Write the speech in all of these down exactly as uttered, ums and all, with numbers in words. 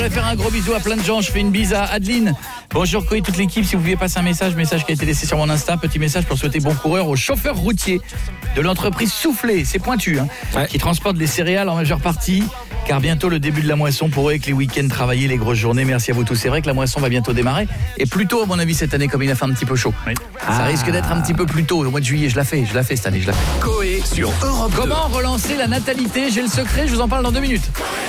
Je vais faire un gros bisou à plein de gens. Je fais une bise à Adeline. Bonjour Koé, toute l'équipe. Si vous pouviez passer un message, message qui a été laissé sur mon Insta, petit message pour souhaiter bon coureur aux chauffeurs routiers de l'entreprise Soufflé, c'est pointu, hein, ouais. qui transporte les céréales en majeure partie, car bientôt le début de la moisson pour eux avec les week-ends travaillés, les grosses journées. Merci à vous tous. C'est vrai que la moisson va bientôt démarrer et plus tôt à mon avis cette année, comme il a fait un petit peu chaud. Oui. Ça ah. risque d'être un petit peu plus tôt au mois de juillet. Je la fais, je la fais cette année, je la fais. Koé sur Europe deux. Comment relancer la natalité? J'ai le secret, je vous en parle dans deux minutes.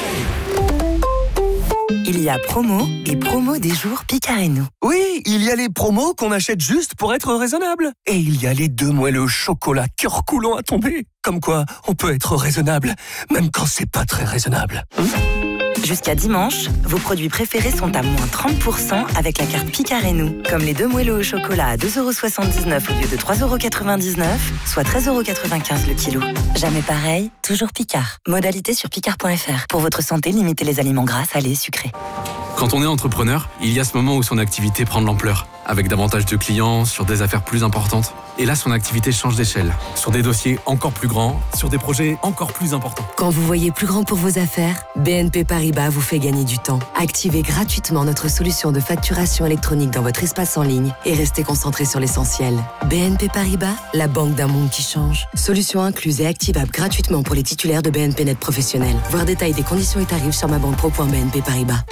Il y a promo et promo des jours Picard et nous. Oui, il y a les promos qu'on achète juste pour être raisonnable. Et il y a les deux moelleux au chocolat cœur coulant à tomber. Comme quoi, on peut être raisonnable, même quand c'est pas très raisonnable. Hum Jusqu'à dimanche, vos produits préférés sont à moins trente pour cent avec la carte Picard et nous. Comme les deux moelleux au chocolat à deux euros soixante-dix-neuf au lieu de trois euros quatre-vingt-dix-neuf, soit treize euros quatre-vingt-quinze le kilo. Jamais pareil, toujours Picard. Modalité sur picard point f r. Pour votre santé, limitez les aliments gras, salés, sucrés. Quand on est entrepreneur, il y a ce moment où son activité prend de l'ampleur, avec davantage de clients, sur des affaires plus importantes. Et là, son activité change d'échelle, sur des dossiers encore plus grands, sur des projets encore plus importants. Quand vous voyez plus grand pour vos affaires, B N P Paribas vous fait gagner du temps. Activez gratuitement notre solution de facturation électronique dans votre espace en ligne et restez concentré sur l'essentiel. B N P Paribas, la banque d'un monde qui change. Solution incluse et activable gratuitement pour les titulaires de B N P Net professionnels. Voir détail des conditions et tarifs sur ma banque pro point b n p paribas.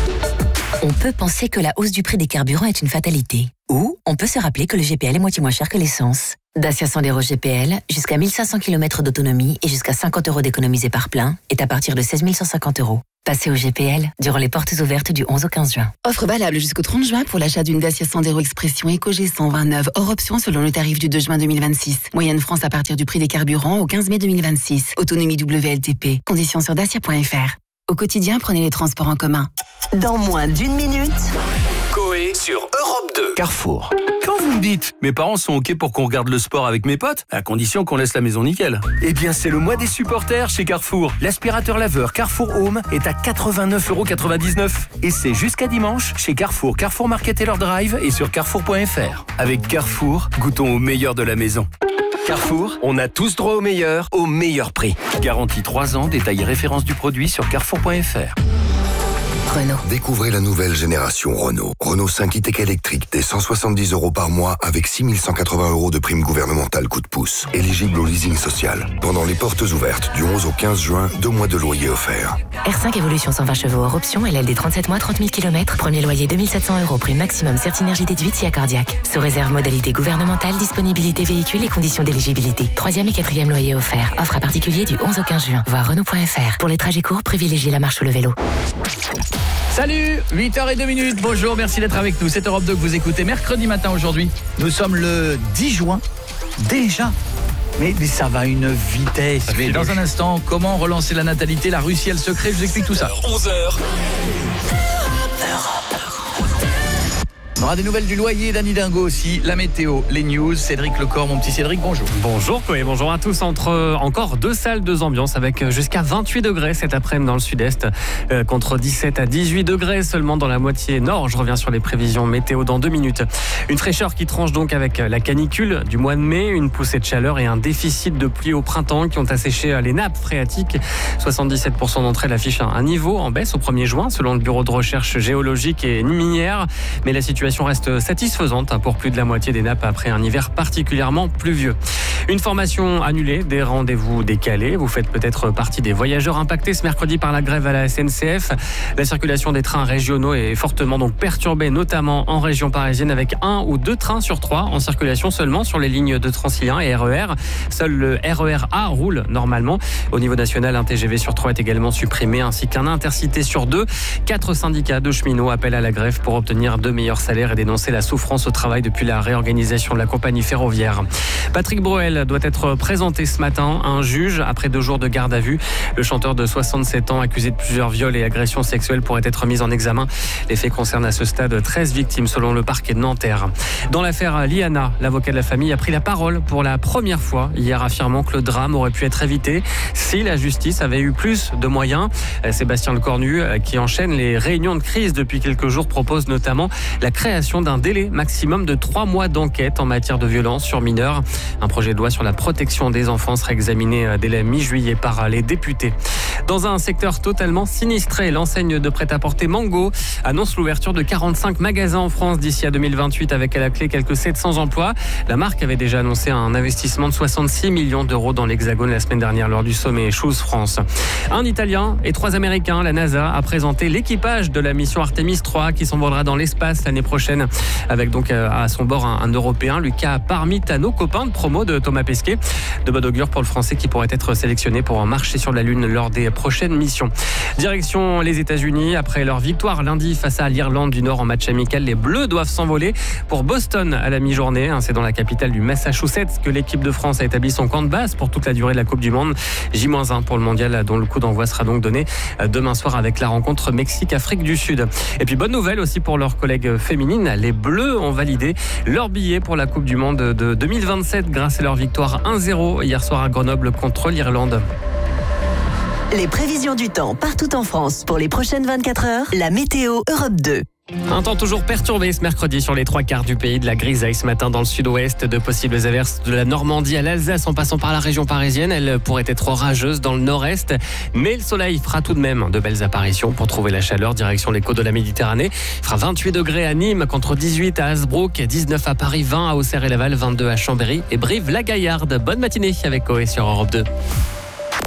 On peut penser que la hausse du prix des carburants est une fatalité. Ou on peut se rappeler que le G P L est moitié moins cher que l'essence. Dacia Sandero G P L, jusqu'à mille cinq cents kilomètres d'autonomie et jusqu'à cinquante euros d'économisés par plein, est à partir de seize mille cent cinquante euros. Passez au G P L durant les portes ouvertes du onze au quinze juin. Offre valable jusqu'au trente juin pour l'achat d'une Dacia Sandero Expression Eco G cent vingt-neuf, hors option selon le tarif du deux juin deux mille vingt-six. Moyenne France à partir du prix des carburants au quinze mai deux mille vingt-six. Autonomie W L T P. Conditions sur dacia point f r. Au quotidien, prenez les transports en commun. Dans moins d'une minute, Koé sur Europe deux. Carrefour. Quand vous me dites, mes parents sont OK pour qu'on regarde le sport avec mes potes, à condition qu'on laisse la maison nickel. Eh bien, c'est le mois des supporters chez Carrefour. L'aspirateur laveur Carrefour Home est à quatre-vingt-neuf euros quatre-vingt-dix-neuf. Et c'est jusqu'à dimanche chez Carrefour, Carrefour Market et leur drive et sur carrefour point f r. Avec Carrefour, goûtons au meilleur de la maison. Carrefour, on a tous droit au meilleur, au meilleur prix. Garantie trois ans, détail et référence du produit sur carrefour point f r. Renault. Découvrez la nouvelle génération Renault. Renault cinq e-Tech électrique, dès cent soixante-dix euros par mois avec six mille cent quatre-vingts euros de prime gouvernementale coup de pouce. Éligible au leasing social. Pendant les portes ouvertes du onze au quinze juin, deux mois de loyer offerts. R cinq Evolution cent vingt chevaux hors option, L L D trente-sept mois, trente mille kilomètres. Premier loyer deux mille sept cents euros, prime maximum Certinergie déduite si accordiaque. Sous réserve modalité gouvernementale, disponibilité véhicule et conditions d'éligibilité. Troisième et quatrième loyer offert. Offre à particulier du onze au quinze juin. Voir Renault point f r. Pour les trajets courts, privilégiez la marche ou le vélo. Salut, huit heures zéro deux. Bonjour, merci d'être avec nous. C'est Europe deux que vous écoutez mercredi matin aujourd'hui. Nous sommes le dix juin. Déjà. Mais, mais ça va à une vitesse. Mais dans un instant, comment relancer la natalité? La Russie a le secret, je vous explique tout ça. onze heures. On aura des nouvelles du loyer d'Annie Dingo aussi, la météo, les news, Cédric Lecor, mon petit Cédric, bonjour. Bonjour Koé, bonjour à tous. Entre encore deux salles, deux ambiances avec jusqu'à vingt-huit degrés cet après-midi dans le sud-est, euh, contre dix-sept à dix-huit degrés seulement dans la moitié nord. Je reviens sur les prévisions météo dans deux minutes. Une fraîcheur qui tranche donc avec la canicule du mois de mai, une poussée de chaleur et un déficit de pluie au printemps qui ont asséché les nappes phréatiques. soixante-dix-sept pour cent d'entre elles affichent un niveau en baisse au premier juin selon le bureau de recherche géologique et minière. Mais la situation reste satisfaisante pour plus de la moitié des nappes après un hiver particulièrement pluvieux. Une formation annulée, des rendez-vous décalés. Vous faites peut-être partie des voyageurs impactés ce mercredi par la grève à la S N C F. La circulation des trains régionaux est fortement donc perturbée, notamment en région parisienne, avec un ou deux trains sur trois en circulation seulement sur les lignes de Transilien et R E R. Seul le R E R A roule normalement. Au niveau national, un T G V sur trois est également supprimé, ainsi qu'un intercité sur deux. Quatre syndicats de cheminots appellent à la grève pour obtenir de meilleurs salaires et dénoncer la souffrance au travail depuis la réorganisation de la compagnie ferroviaire. Patrick Broel doit être présenté ce matin à un juge après deux jours de garde à vue. Le chanteur de soixante-sept ans, accusé de plusieurs viols et agressions sexuelles, pourrait être mis en examen. Les faits concernent à ce stade treize victimes selon le parquet de Nanterre. Dans l'affaire Liana, l'avocat de la famille a pris la parole pour la première fois hier, affirmant que le drame aurait pu être évité si la justice avait eu plus de moyens. Sébastien Lecornu, qui enchaîne les réunions de crise depuis quelques jours, propose notamment la création création d'un délai maximum de trois mois d'enquête en matière de violence sur mineurs. Un projet de loi sur la protection des enfants sera examiné dès la mi-juillet par les députés. Dans un secteur totalement sinistré, l'enseigne de prêt-à-porter Mango annonce l'ouverture de quarante-cinq magasins en France d'ici à deux mille vingt-huit avec à la clé quelques sept cents emplois. La marque avait déjà annoncé un investissement de soixante-six millions d'euros dans l'Hexagone la semaine dernière lors du sommet Choose France. Un Italien et trois Américains, la NASA a présenté l'équipage de la mission Artemis trois qui s'envolera dans l'espace l'année prochaine avec donc à son bord un, un Européen, Luca Parmitano, copain de promo de Thomas Pesquet. De bon augure pour le Français qui pourrait être sélectionné pour marcher sur la Lune lors des prochaines missions. Direction les États-Unis. Après leur victoire lundi face à l'Irlande du Nord en match amical, les Bleus doivent s'envoler pour Boston à la mi-journée. C'est dans la capitale du Massachusetts que l'équipe de France a établi son camp de base pour toute la durée de la Coupe du Monde. J un pour le mondial dont le coup d'envoi sera donc donné demain soir avec la rencontre Mexique-Afrique du Sud. Et puis bonne nouvelle aussi pour leurs collègues féminines. Les Bleus ont validé leur billet pour la Coupe du Monde de deux mille vingt-sept grâce à leur victoire un zéro hier soir à Grenoble contre l'Irlande. Les prévisions du temps partout en France pour les prochaines vingt-quatre heures, la météo Europe deux. Un temps toujours perturbé ce mercredi sur les trois quarts du pays, de la grisaille ce matin dans le sud-ouest, de possibles averses de la Normandie à l'Alsace en passant par la région parisienne. Elle pourrait être orageuses dans le nord-est, mais le soleil fera tout de même de belles apparitions pour trouver la chaleur direction les côtes de la Méditerranée. Il fera vingt-huit degrés à Nîmes contre dix-huit à Hasbrook, dix-neuf à Paris, vingt à Auxerre et Laval, vingt-deux à Chambéry et Brive-la-Gaillarde. Bonne matinée avec Coé sur Europe deux.